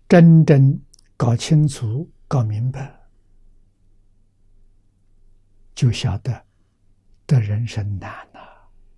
真正搞清楚、搞明白，就晓得得人生难。